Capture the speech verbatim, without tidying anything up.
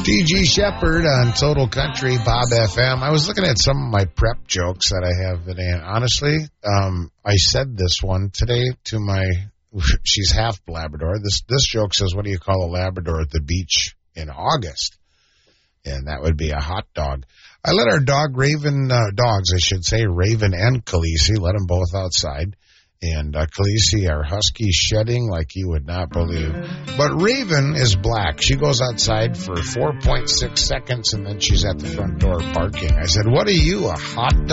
T G Shepherd on Total Country, Bob F M. I was looking at some of my prep jokes that I have, and honestly, um, I said this one today to my, she's half Labrador. This this joke says, what do you call a Labrador at the beach in August? And that would be a hot dog. I let our dog Raven, uh, dogs, I should say, Raven and Khaleesi, let them both outside. And uh, Khaleesi, our husky, shedding like you would not believe. But Raven is black. She goes outside for four point six seconds, and then she's at the front door barking. I said, what are you, a hot dog?